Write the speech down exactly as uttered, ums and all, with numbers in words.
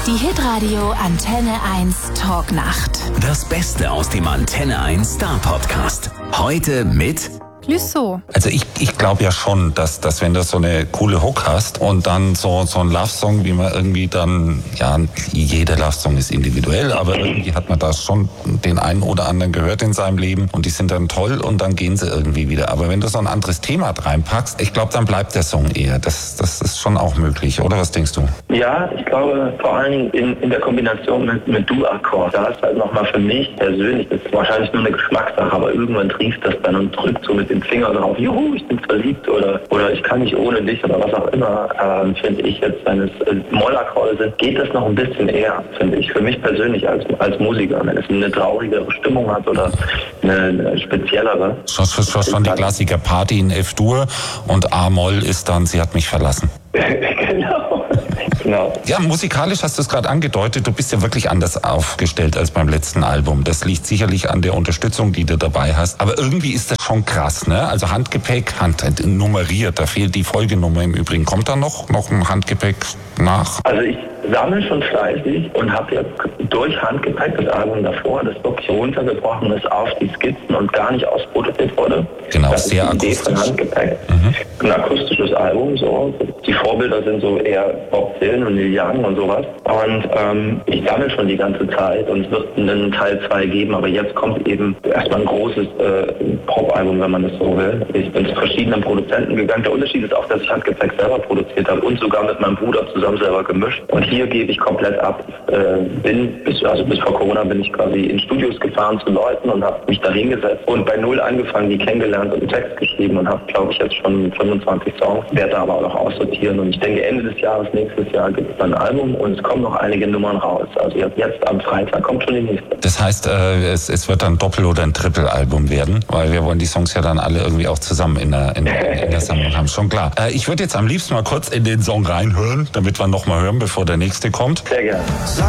Die Hitradio Antenne eins Talknacht. Das Beste aus dem Antenne eins Star Podcast. Heute mit Clouseau. Also ich, ich glaube ja schon, dass, dass wenn du so eine coole Hook hast und dann so, so ein Love-Song, wie man irgendwie dann, ja, jeder Love-Song ist individuell, aber irgendwie hat man da schon den einen oder anderen gehört in seinem Leben und die sind dann toll und dann gehen sie irgendwie wieder. Aber wenn du so ein anderes Thema reinpackst, ich glaube, dann bleibt der Song eher. Das, das ist schon auch möglich, oder was denkst du? Ja, ich glaube vor allen Dingen in, in der Kombination mit, mit Du-Akkord. Da ist halt nochmal für mich persönlich, das ist wahrscheinlich nur eine Geschmackssache, aber irgendwann trieft das dann und drückt so mit den Finger drauf, juhu, ich bin verliebt oder oder ich kann nicht ohne dich oder was auch immer, ähm, finde ich jetzt, wenn es äh, Mollakkorde sind, geht das noch ein bisschen eher, finde ich, für mich persönlich als als Musiker, wenn es eine traurigere Stimmung hat oder eine, eine speziellere. Schon, schon, schon, schon die Klassiker, Party in F-Dur und A-Moll ist dann, sie hat mich verlassen. Genau. Genau. Ja, musikalisch hast du es gerade angedeutet, du bist ja wirklich anders aufgestellt als beim letzten Album. Das liegt sicherlich an der Unterstützung, die du dabei hast. Aber irgendwie ist das schon krass, ne? Also Handgepäck, Hand, nummeriert, da fehlt die Folgenummer im Übrigen. Kommt da noch, noch ein Handgepäck nach? Also ich sammle schon fleißig und habe jetzt durch Handgepäck das Album davor, das wirklich runtergebrochen ist auf die Skizzen und gar nicht ausproduziert wurde. Genau, das sehr ist die Idee akustisch. von Handgepäck. Mhm. Ein akustisches Album, so. Die Vorbilder sind so eher Bob Dylan und Neil Young und sowas. Und ähm, ich sammle schon die ganze Zeit und es wird einen Teil zwei geben, aber jetzt kommt eben erstmal ein großes äh, Pop-Album, wenn man das so will. Ich bin zu verschiedenen Produzenten gegangen. Der Unterschied ist auch, dass ich Handgepäck selber produziert habe und sogar mit meinem Bruder zusammen selber gemischt. Und hier gebe ich komplett ab. Ich, äh, bin bis, also bis vor Corona bin ich quasi in Studios gefahren zu Leuten und habe mich da hingesetzt und bei Null angefangen, die kennengelernt und einen Text geschrieben und habe, glaube ich, jetzt schon fünfundzwanzig Songs, werde da aber auch noch aussortieren. Und ich denke, Ende des Jahres, nächstes Jahr gibt es dann ein Album und es kommen noch einige Nummern raus. Also jetzt, jetzt am Freitag kommt schon die nächste. Das heißt, äh, es, es wird dann ein Doppel- oder ein Triple-Album werden, weil wir wollen die Songs ja dann alle irgendwie auch zusammen in der, in der, in der Sammlung haben. Schon klar. Äh, ich würde jetzt am liebsten mal kurz in den Song reinhören, damit wir noch mal hören, bevor der nächste kommt. Sehr gerne.